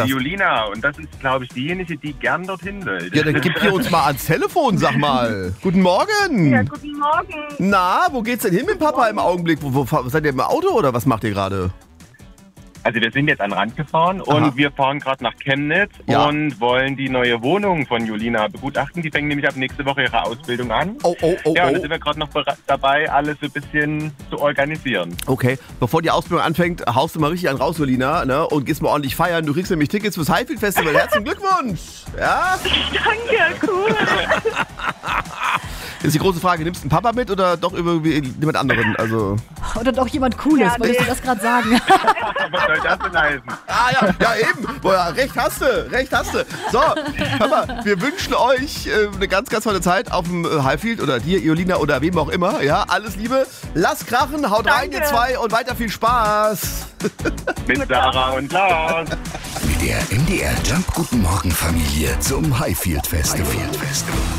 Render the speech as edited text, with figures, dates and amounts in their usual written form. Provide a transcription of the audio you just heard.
die Julina. Und das ist, glaube ich, diejenige, die gern dorthin will. Ja, dann gib hier uns mal ans Telefon, sag mal. Guten Morgen. Ja, guten Morgen. Na, wo geht's denn hin mit Papa im Augenblick? Seid ihr im Auto oder was macht ihr gerade? Also wir sind jetzt an den Rand gefahren und wir fahren gerade nach Chemnitz und wollen die neue Wohnung von Julina begutachten. Die fängt nämlich ab nächste Woche ihre Ausbildung an. Ja, und da sind wir gerade noch dabei, alles so ein bisschen zu organisieren. Okay, bevor die Ausbildung anfängt, haust du mal richtig einen raus, Julina, ne? Und gehst mal ordentlich feiern. Du kriegst nämlich Tickets fürs Highfield Festival. Herzlichen Glückwunsch! Ja? Danke, cool. Ist die große Frage, nimmst du einen Papa mit oder doch irgendwie jemand anderen? Also Oder doch jemand Cooles, Ja, wolltest du das gerade sagen? Was soll das denn heißen? ja eben. Boah, recht hast du. So, hör mal, wir wünschen euch eine ganz, ganz tolle Zeit auf dem Highfield oder dir, Julina oder wem auch immer. Ja, alles Liebe. Lasst krachen, haut rein, ihr zwei und weiter viel Spaß. Mit Sarah und Lars. Mit der MDR Jump Guten Morgen Familie zum Highfield Festival.